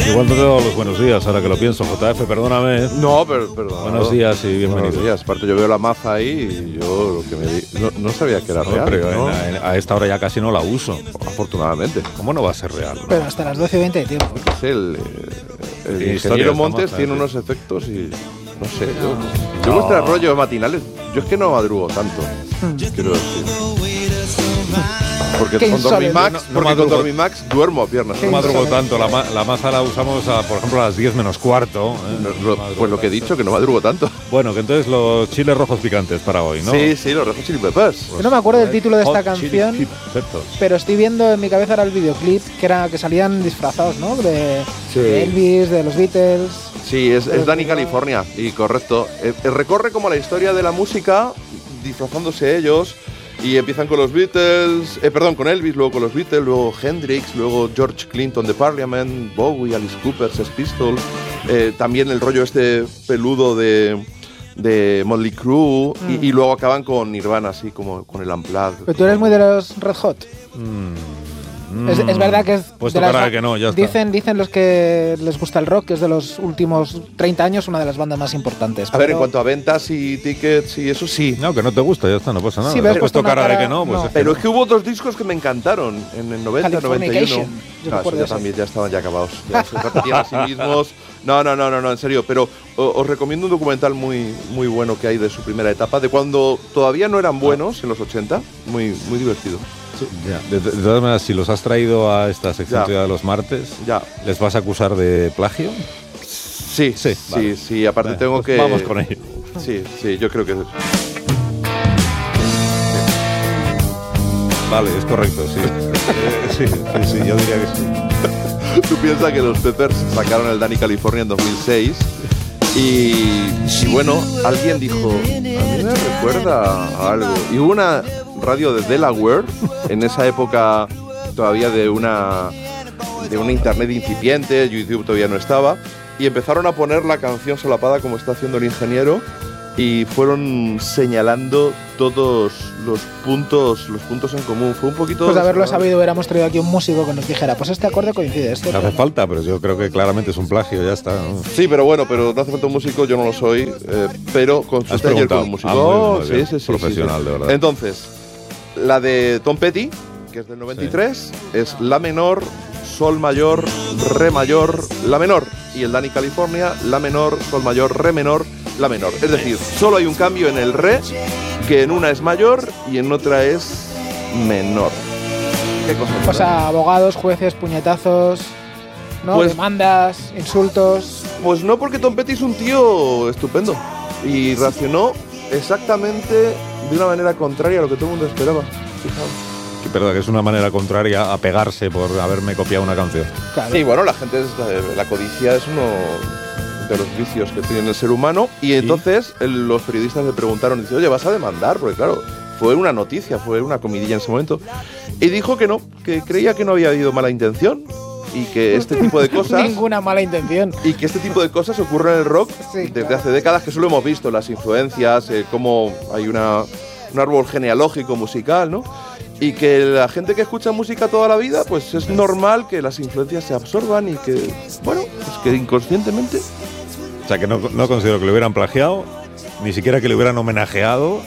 Igual no te he dado los buenos días, ahora que lo pienso, JF, perdóname. No, perdón. Buenos días y bienvenido. Buenos días. Aparte yo veo la maza ahí y yo lo que no sabía que era real. Pero ¿no? a esta hora ya casi no la uso. Afortunadamente. ¿Cómo no va a ser real? Pero hasta las 12:20 de tiempo. Es el ingeniero Montes tiene unos efectos y no sé. Yo vuestros rollos matinales, yo es que no madrugo tanto. Quiero decir. Porque con Dormimax duermo a piernas. No madrugo tanto, la maza la usamos, por ejemplo, a las 10 menos cuarto. Pues lo que he dicho, que no madrugo tanto. Bueno, que entonces los chiles rojos picantes para hoy, ¿no? Sí, los rojos chili peppers. Yo no me acuerdo del título de esta canción, pero estoy viendo en mi cabeza ahora el videoclip, que salían disfrazados, ¿no? De Elvis, de los Beatles. Sí, es Dani California, y correcto. Recorre como la historia de la música, disfrazándose ellos. Y empiezan con los Beatles, con Elvis, luego con los Beatles, luego Hendrix, luego George Clinton de Parliament, Bowie, Alice Cooper, Sex Pistols, también el rollo este peludo de Motley Crue, y luego acaban con Nirvana, así como con el Unplugged. ¿Pero tú eres muy de los Red Hot? Es verdad que es pues de las, que no, ya está. Dicen los que les gusta el rock que es de los últimos 30 años una de las bandas más importantes. A ver, en cuanto a ventas y tickets y eso, sí. No, que no te gusta, ya está, no pasa nada. Sí, te has puesto cara de que no. Pues no. Pero es que hubo otros discos que me encantaron en el 90, 91. Ya estaban acabados. Ya se repetían a sí mismos. No, en serio. Pero os recomiendo un documental muy, muy bueno que hay de su primera etapa, de cuando todavía no eran buenos, en los 80. Muy, muy divertido. Sí. De todas maneras, si los has traído a esta sección de los martes, ¿les vas a acusar de plagio? Sí. Aparte tengo que... Vamos con ello. Sí, yo creo que... Vale, es correcto, sí. Sí, yo diría que sí. Tú piensas que los Peppers sacaron el Dani California en 2006 y bueno, alguien dijo, a mí me recuerda a algo. Y hubo una radio de Delaware, en esa época todavía de una internet incipiente, YouTube todavía no estaba, y empezaron a poner la canción solapada como está haciendo el ingeniero, y fueron señalando todos los puntos en común. Fue un poquito... Pues de haberlo sabido hubiéramos traído aquí un músico que nos dijera, pues este acorde coincide. No hace falta, pero yo creo que claramente es un plagio, ya está, ¿no? Sí, pero no hace falta un músico, yo no lo soy, pero consulté ayer con un músico. Sí, profesional, de verdad. Entonces, la de Tom Petty, que es del 93, es la menor, sol mayor, re mayor, la menor. Y el Dani California, la menor, sol mayor, re menor, la menor. Es decir, solo hay un cambio en el re, que en una es mayor y en otra es menor. ¿Qué cosa? O sea, abogados, jueces, puñetazos, ¿no? Pues, demandas, insultos. Pues no, porque Tom Petty es un tío estupendo y reaccionó exactamente de una manera contraria a lo que todo el mundo esperaba. Fijaos. Que es una manera contraria a pegarse por haberme copiado una canción. Claro. Sí, bueno, la codicia es uno de los vicios que tiene el ser humano. Y entonces los periodistas le preguntaron, dice, oye, ¿vas a demandar? Porque claro, fue una noticia, fue una comidilla en ese momento. Y dijo que no, que creía que no había habido mala intención. Y que este tipo de cosas... Ninguna mala intención. Y que este tipo de cosas ocurren en el rock desde hace décadas, que eso lo hemos visto, las influencias, cómo hay un árbol genealógico musical, ¿no? Y que la gente que escucha música toda la vida, pues es normal que las influencias se absorban y que, bueno, pues que inconscientemente... O sea, que no considero que le hubieran plagiado, ni siquiera que le hubieran homenajeado.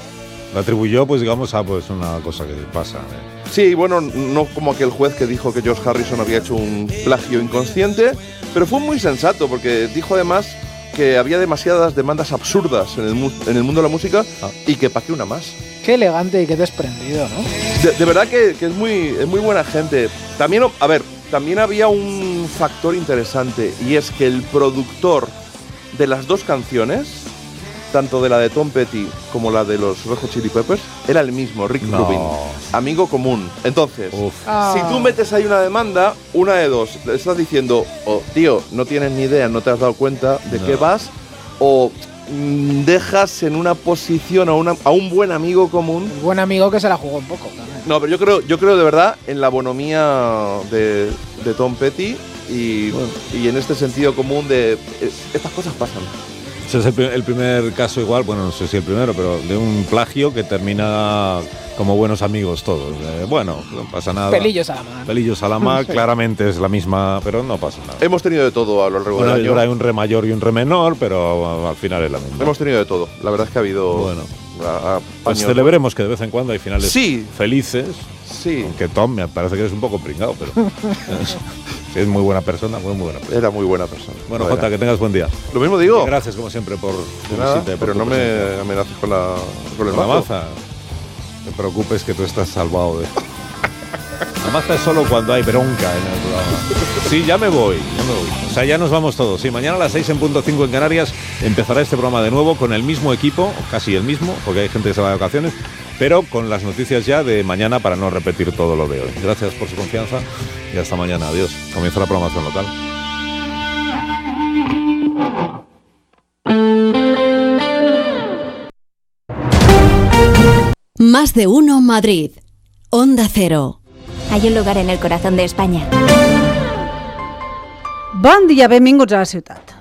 Lo atribuyó, pues digamos, a pues una cosa que pasa. Sí, bueno, no como aquel juez que dijo que George Harrison había hecho un plagio inconsciente, pero fue muy sensato, porque dijo además que había demasiadas demandas absurdas en el mundo de la música y que para qué una más. Qué elegante y qué desprendido, ¿no? De verdad que es muy buena gente. También, a ver, también había un factor interesante, y es que el productor de las dos canciones, tanto de la de Tom Petty como la de los Red Hot Chili Peppers, era el mismo, Rick Rubin, amigo común. Entonces, si tú metes ahí una demanda, una de dos, le estás diciendo, tío, no tienes ni idea, no te has dado cuenta de qué vas, o dejas en una posición a un buen amigo común. El buen amigo que se la jugó un poco también. No, pero yo creo de verdad en la bonomía de Tom Petty y en este sentido común de estas cosas pasan. Ese es el primer caso igual, bueno, no sé si el primero, pero de un plagio que termina como buenos amigos todos. Bueno, no pasa nada. Pelillos a la mar. Pelillos a la mar, claramente es la misma, pero no pasa nada. Hemos tenido de todo a lo largo del año. Ahora hay un re mayor y un re menor, pero al final es la misma. Hemos tenido de todo. La verdad es que ha habido... Bueno, pues celebremos que de vez en cuando hay finales felices. Sí. Aunque Tom me parece que eres un poco pringado, pero es muy buena persona, muy buena persona. Era muy buena persona. Bueno, Jota, que tengas buen día. Lo mismo digo. Gracias, como siempre, por tu visita. Pero no me amenaces con el mazo. La maza. No te preocupes que tú estás salvado de... La maza es solo cuando hay bronca en el programa. Sí, ya me voy. O sea, ya nos vamos todos. Sí, mañana a las 6:05 en Canarias empezará este programa de nuevo con el mismo equipo, casi el mismo, porque hay gente que se va de vacaciones, pero con las noticias ya de mañana para no repetir todo lo de hoy. Gracias por su confianza y hasta mañana. Adiós. Comienza la programación local. Más de uno Madrid. Onda Cero. Hay un lugar en el corazón de España. Bon dia, benvinguts a la ciutat.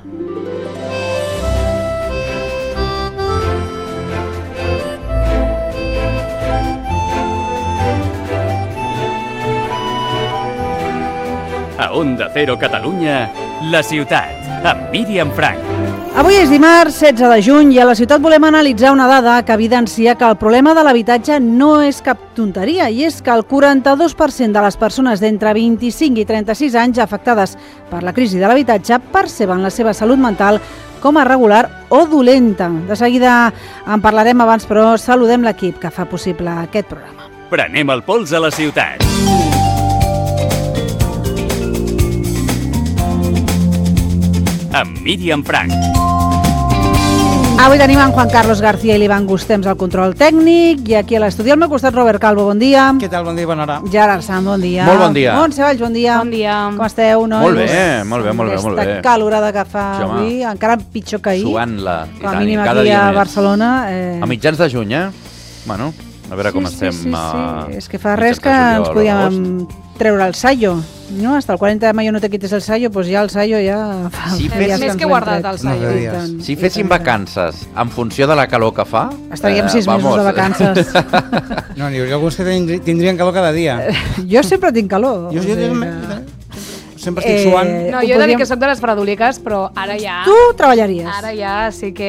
A Onda Cero Catalunya, la ciutat, amb Míriam Frank. Avui és dimarts 16 de juny i a la ciutat volem analitzar una dada que evidencia que el problema de l'habitatge no és cap tonteria i és que el 42% de les persones d'entre 25 i 36 anys afectades per la crisi de l'habitatge perceben la seva salut mental com a regular o dolenta. De seguida en parlarem abans, però saludem l'equip que fa possible aquest programa. Prenem el pols a la ciutat. Amb Míriam Frank. Avui tenim en Juan Carlos García i l'Ivan Gustems al control tècnic i aquí a l'estudi al meu costat Robert Calvo, bon dia. Què tal? Bon dia, bona hora. Gerard Sant, bon dia. Molt bon dia. Montse Valls, bon dia. Bon dia. Com esteu, nois? Molt bé, molt bé. Aquesta calorada que fa avui, encara pitjor que ahir. Suant-la. Com a mínim aquí a Barcelona. A mitjans de juny, Bueno, a veure com estem. Sí. És que fa res que ens podíem treure el sallo, no? Hasta el 40 de mayo no te quites el sallo, pues ja el sallo ja fa més que guardat el sallo. Si fessin vacances en funció de la calor que fa... Estaríem 6 mesos de vacances. No, n'hi hauria alguns que tindrien calor cada dia. Jo sempre tinc calor. Jo sempre estic suant. No, jo he de dir que soc de les fredoliques, però ara ja... Tu treballaries. Ara ja sí que